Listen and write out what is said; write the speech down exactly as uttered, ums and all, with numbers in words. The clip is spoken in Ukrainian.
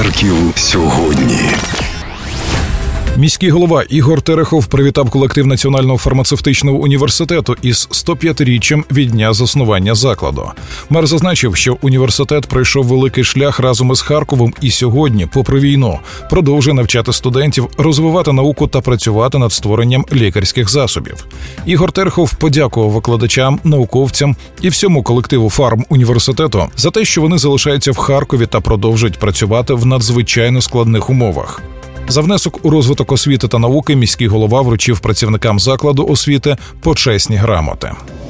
Харків сьогодні. Міський голова Ігор Терехов привітав колектив Національного фармацевтичного університету із сто п'ятиріччям від дня заснування закладу. Мер зазначив, що університет пройшов великий шлях разом із Харковом і сьогодні, попри війну, продовжує навчати студентів, розвивати науку та працювати над створенням лікарських засобів. Ігор Терехов подякував викладачам, науковцям і всьому колективу фармуніверситету за те, що вони залишаються в Харкові та продовжують працювати в надзвичайно складних умовах. За внесок у розвиток освіти та науки міський голова вручив працівникам закладу освіти почесні грамоти.